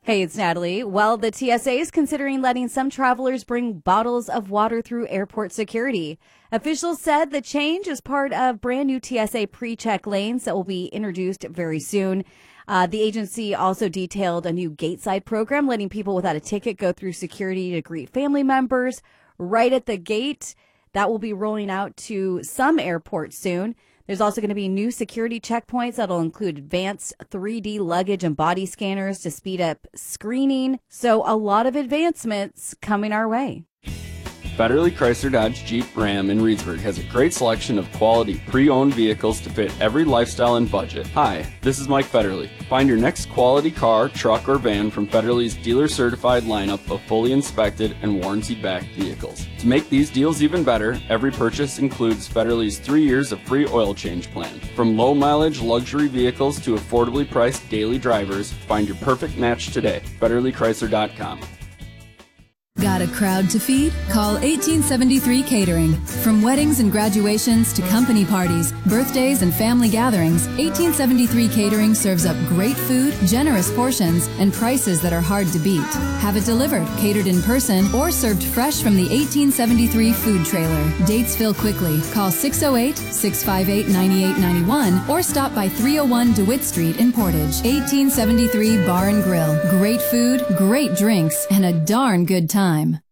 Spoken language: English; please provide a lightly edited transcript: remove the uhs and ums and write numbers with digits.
Hey, it's Natalie. Well, the TSA is considering letting some travelers bring bottles of water through airport security. Officials said the change is part of brand new TSA pre-check lanes that will be introduced very soon. The agency also detailed a new gateside program, letting people without a ticket go through security to greet family members right at the gate. That will be rolling out to some airports soon. There's also going to be new security checkpoints that'll include advanced 3D luggage and body scanners to speed up screening. So a lot of advancements coming our way. Federally Chrysler Dodge Jeep Ram in Reedsburg has a great selection of quality pre-owned vehicles to fit every lifestyle and budget. Hi, this is Mike Federle. Find your next quality car, truck, or van from Federle's dealer-certified lineup of fully inspected and warranty-backed vehicles. To make these deals even better, every purchase includes Federle's 3 years of free oil change plan. From low-mileage luxury vehicles to affordably priced daily drivers, find your perfect match today. FederleChrysler.com. Got a crowd to feed? Call 1873 Catering. From weddings and graduations to company parties, birthdays, and family gatherings, 1873 Catering serves up great food, generous portions, and prices that are hard to beat. Have it delivered, catered in person, or served fresh from the 1873 food trailer. Dates fill quickly. Call 608-658-9891 or stop by 301 DeWitt Street in Portage. 1873 Bar and Grill. Great food, great drinks, and a darn good time.